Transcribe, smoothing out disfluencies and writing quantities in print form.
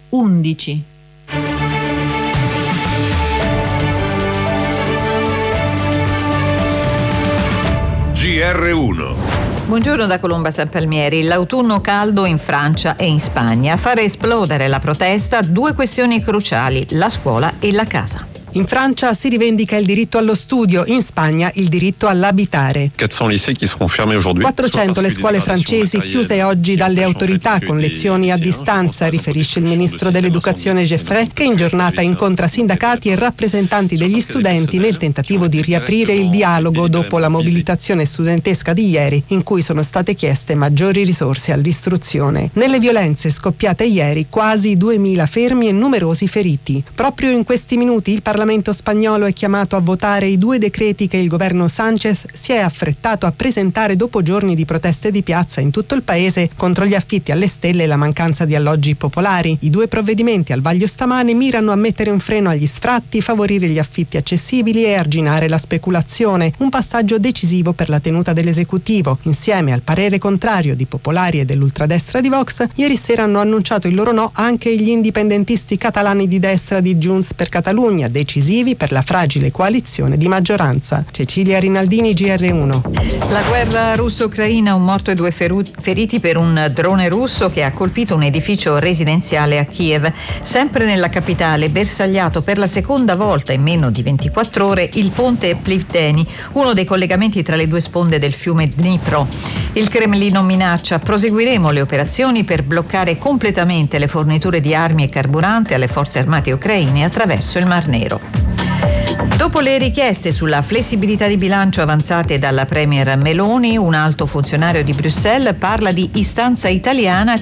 11. GR1. Buongiorno da Colomba San Palmieri. L'autunno caldo in Francia e in Spagna. A fare esplodere la protesta due questioni cruciali: la scuola e la casa. In Francia si rivendica il diritto allo studio, in Spagna il diritto all'abitare. 400 le scuole francesi chiuse oggi dalle autorità con lezioni a distanza, riferisce il ministro dell'Educazione Geoffrey, che in giornata incontra sindacati e rappresentanti degli studenti nel tentativo di riaprire il dialogo dopo la mobilitazione studentesca di ieri, in cui sono state chieste maggiori risorse all'istruzione. Nelle violenze scoppiate ieri quasi 2000 fermi e numerosi feriti. Proprio in questi minuti il Parlamento spagnolo è chiamato a votare i due decreti che il governo Sánchez si è affrettato a presentare dopo giorni di proteste di piazza in tutto il paese contro gli affitti alle stelle e la mancanza di alloggi popolari. I due provvedimenti al vaglio stamane mirano a mettere un freno agli sfratti, favorire gli affitti accessibili e arginare la speculazione, un passaggio decisivo per la tenuta dell'esecutivo. Insieme al parere contrario di popolari e dell'ultradestra di Vox, ieri sera hanno annunciato il loro no anche gli indipendentisti catalani di destra di Junts per Catalunya, decisivi per la fragile coalizione di maggioranza. Cecilia Rinaldini, GR1. La guerra russo-ucraina, un morto e due feriti per un drone russo che ha colpito un edificio residenziale a Kiev. Sempre nella capitale, bersagliato per la seconda volta in meno di 24 ore il ponte Plivteni, uno dei collegamenti tra le due sponde del fiume Dnipro. Il Cremlino minaccia: proseguiremo le operazioni per bloccare completamente le forniture di armi e carburante alle forze armate ucraine attraverso il Mar Nero. Dopo le richieste sulla flessibilità di bilancio avanzate dalla premier Meloni, un alto funzionario di Bruxelles parla di istanza italiana